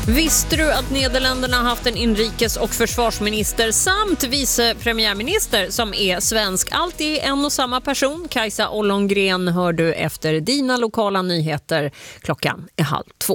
Visste du att Nederländerna har haft en inrikes- och försvarsminister samt vice premiärminister som är svensk? Allt är en och samma person. Kajsa Ollongren hör du efter dina lokala nyheter. Klockan är 1:30.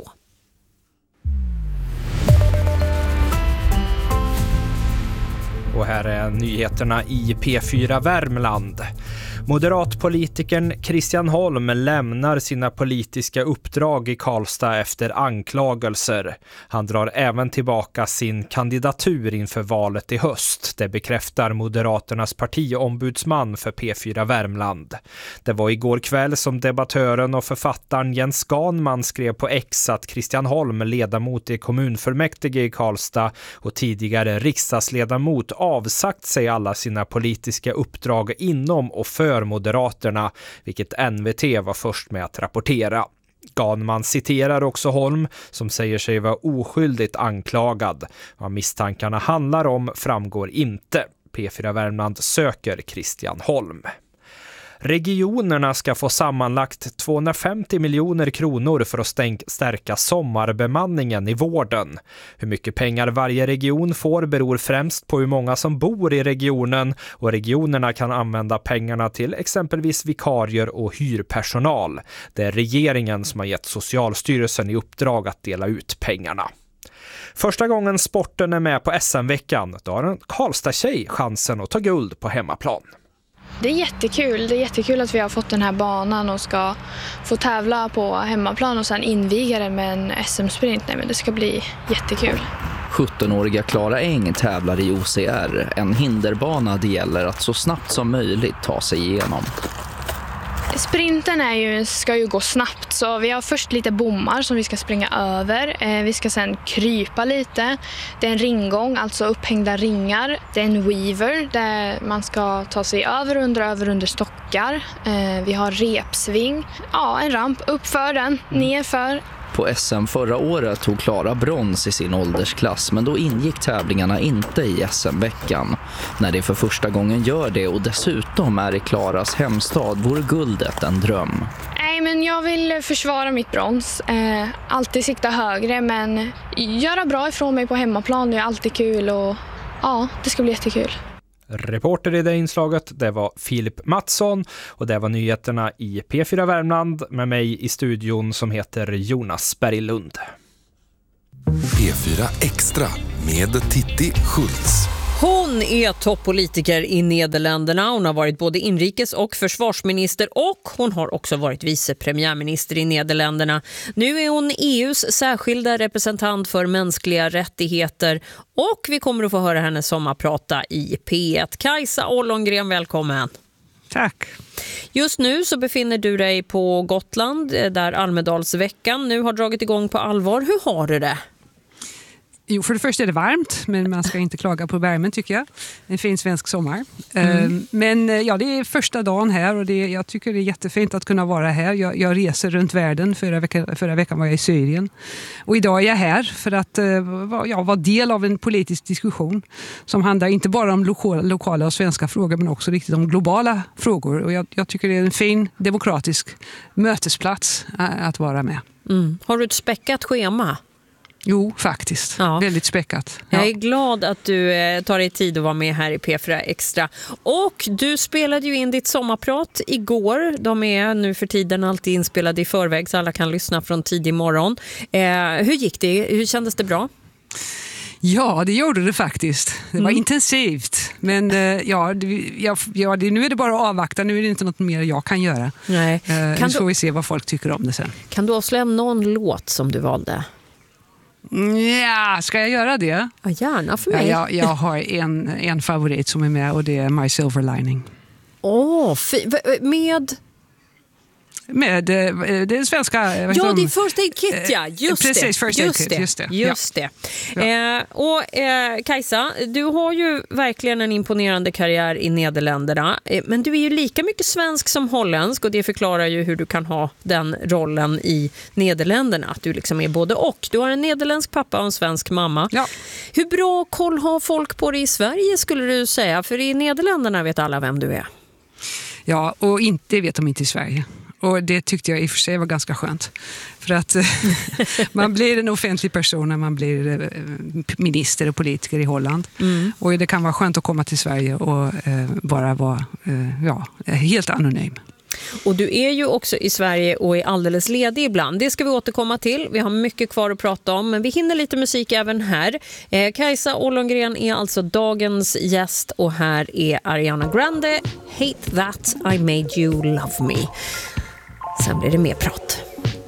Och här är nyheterna i P4 Värmland. Moderatpolitikern Christian Holm lämnar sina politiska uppdrag i Karlstad efter anklagelser. Han drar även tillbaka sin kandidatur inför valet i höst. Det bekräftar Moderaternas partiombudsman för P4 Värmland. Det var igår kväll som debattören och författaren Jens Ganman skrev på X att Christian Holm, ledamot i kommunfullmäktige i Karlstad och tidigare riksdagsledamot, avsagt sig alla sina politiska uppdrag inom och för Moderaterna, vilket NVT var först med att rapportera. Ganman citerar också Holm som säger sig vara oskyldigt anklagad. Vad misstankarna handlar om framgår inte. P4 Värmland söker Christian Holm. Regionerna ska få sammanlagt 250 miljoner kronor för att stärka sommarbemanningen i vården. Hur mycket pengar varje region får beror främst på hur många som bor i regionen, och regionerna kan använda pengarna till exempelvis vikarier och hyrpersonal. Det är regeringen som har gett Socialstyrelsen i uppdrag att dela ut pengarna. Första gången sporten är med på SM-veckan, då har en Karlstad-tjej chansen att ta guld på hemmaplan. Det är jättekul. Det är jättekul att vi har fått den här banan och ska få tävla på hemmaplan och sen inviga den med en SM-sprint. Nej, men det ska bli jättekul. 17-åriga Klara Eng tävlar i OCR, en hinderbana det gäller att så snabbt som möjligt ta sig igenom. Sprinten ska ju gå snabbt, så vi har först lite bommar som vi ska springa över. Vi ska sen krypa lite. Det är en ringgång, alltså upphängda ringar. Det är en weaver där man ska ta sig över under stockar. Vi har repsving. Ja, en ramp uppför den, nerför. På SM förra året tog Klara brons i sin åldersklass, men då ingick tävlingarna inte i SM-veckan. När det för första gången gör det och dessutom är i Klaras hemstad vore guldet en dröm. Nej, men jag vill försvara mitt brons. Alltid sikta högre, men göra bra ifrån mig på hemmaplan är alltid kul och ja, det ska bli jättekul. Reporter i det inslaget, det var Filip Mattsson, och det var nyheterna i P4 Värmland med mig i studion som heter Jonas Berglund. P4 Extra med Titti Schultz. Hon är toppolitiker i Nederländerna. Hon har varit både inrikes- och försvarsminister, och hon har också varit vice premiärminister i Nederländerna. Nu är hon EUs särskilda representant för mänskliga rättigheter, och vi kommer att få höra henne sommarprata i P1. Kajsa Ollongren, välkommen. Tack. Just nu så befinner du dig på Gotland där Almedalsveckan nu har dragit igång på allvar. Hur har du det? Jo, för det första är det varmt, men man ska inte klaga på värmen tycker jag. En fin svensk sommar. Men ja, det är första dagen här och jag tycker det är jättefint att kunna vara här. Jag reser runt världen. Förra veckan var jag i Syrien. Och idag är jag här för att vara del av en politisk diskussion som handlar inte bara om lokala och svenska frågor, men också riktigt om globala frågor. Och jag tycker det är en fin demokratisk mötesplats att vara med. Har du ett späckat schema? Jo, faktiskt. Ja. Väldigt späckat. Ja. Jag är glad att du tar dig tid att vara med här i P4 Extra. Och du spelade ju in ditt sommarprat igår. De är nu för tiden alltid inspelade i förväg så alla kan lyssna från tidig morgon. Hur gick det? Hur kändes det bra? Ja, det gjorde det faktiskt. Det var intensivt. Men nu är det bara att avvakta. Nu är det inte något mer jag kan göra. Nej. Nu får vi se vad folk tycker om det sen. Kan du avslöja någon låt som du valde? Ja, ska jag göra det? Ja, gärna för mig. Ja, jag har en favorit som är med och det är My Silver Lining. Med det svenska... det är First Aid Kit, ja. Precis, First Aid Kit, just det. Ja. Kajsa, du har ju verkligen en imponerande karriär i Nederländerna. Men du är ju lika mycket svensk som holländsk, och det förklarar ju hur du kan ha den rollen i Nederländerna. Att du liksom är både och. Du har en nederländsk pappa och en svensk mamma. Ja. Hur bra koll har folk på dig i Sverige skulle du säga? För i Nederländerna vet alla vem du är. Ja, och inte vet de inte i Sverige. Och det tyckte jag i och för sig var ganska skönt. För att man blir en offentlig person när man blir minister och politiker i Holland. Och det kan vara skönt att komma till Sverige och bara vara helt anonym. Och du är ju också i Sverige och är alldeles ledig ibland. Det ska vi återkomma till. Vi har mycket kvar att prata om, men vi hinner lite musik även här. Kajsa Ollongren är alltså dagens gäst och här är Ariana Grande, Hate That I Made You Love Me. Sen blir det mer prat.